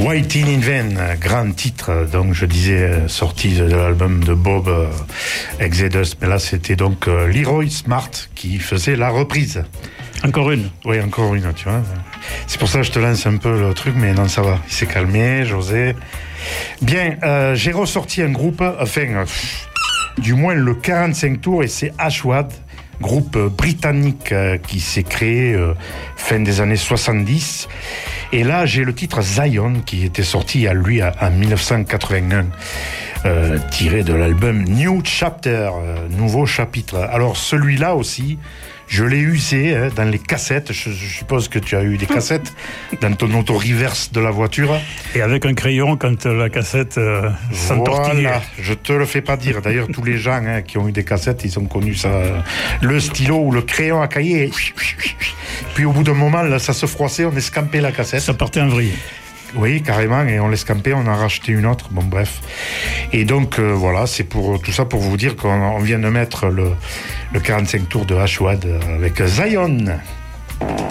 Waiting in Vain, grand titre, donc je disais sorti de l'album de Bob Exodus, mais là c'était donc Leroy Smart qui faisait la reprise. Encore une. Oui, encore une, tu vois. C'est pour ça que je te lance un peu le truc, mais non, ça va. Il s'est calmé, José. Bien, j'ai ressorti un groupe, enfin, du moins le 45 tours, et c'est Ashwad, groupe britannique qui s'est créé fin des années 70. Et là, j'ai le titre Zion qui était sorti en 1981, tiré de l'album New Chapter, nouveau chapitre. Alors celui-là aussi, je l'ai usé dans les cassettes. Je suppose que tu as eu des cassettes dans ton auto-reverse de la voiture. Et avec un crayon quand la cassette s'entortillait. Voilà, je te le fais pas dire. D'ailleurs, tous les gens qui ont eu des cassettes, ils ont connu ça. Le stylo ou le crayon à cahier. Puis au bout d'un moment, là, ça se froissait, on escampait la cassette. Ça partait en vrille. Oui, carrément, et on l'escampait, on en a racheté une autre, bon bref. Et donc voilà, c'est pour tout ça pour vous dire qu'on vient de mettre le 45 tours de Ashwad avec Zion.